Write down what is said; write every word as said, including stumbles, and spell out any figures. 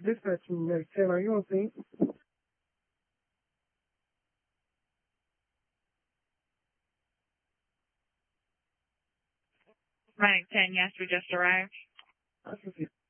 Dispatch Medic ten, are you on scene? Medic ten, yes, we just arrived. I can see